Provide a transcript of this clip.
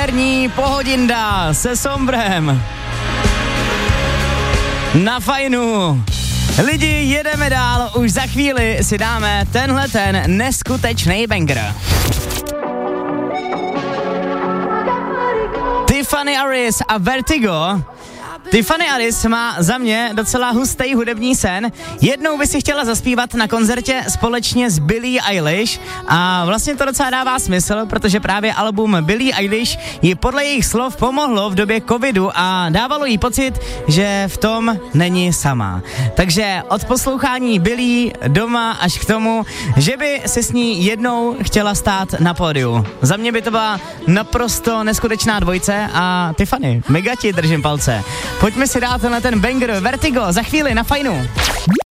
Večerní pohodinda se Sombrem na Fajnu. Lidi, jedeme dál, už za chvíli si dáme tenhle ten neskutečný banger. Tiffany Harris a Vertigo. Tiffany Harris má za mě docela hustý hudební sen. Jednou by si chtěla zaspívat na koncertě společně s Billie Eilish a vlastně to docela dává smysl, protože právě album Billie Eilish jí podle jejich slov pomohlo v době covidu a dávalo jí pocit, že v tom není sama. Takže od poslouchání Billie doma až k tomu, že by se s ní jednou chtěla stát na pódiu. Za mě by to byla naprosto neskutečná dvojce a Tiffany, mega ti držím palce. Pojďme si dát na ten banger Vertigo za chvíli na Fajnu.